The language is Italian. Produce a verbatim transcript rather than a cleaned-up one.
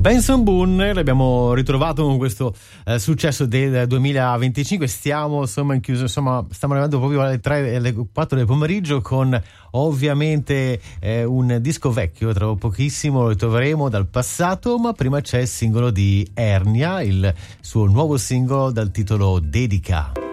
Benson Boone, l'abbiamo ritrovato con questo eh, successo del duemilaventicinque. Stiamo insomma in chiuso, insomma stiamo arrivando proprio alle tre, alle quattro del pomeriggio con ovviamente eh, un disco vecchio. Tra pochissimo lo ritroveremo dal passato, ma prima c'è il singolo di Ernia, il suo nuovo singolo dal titolo Dedica.